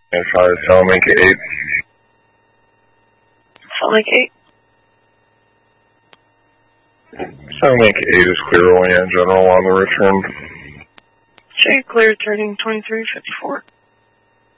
And 5, Salamanca 8. Salamanca 8. Salamanca 8 is clear away in general on the return. Okay, clear turning 2354.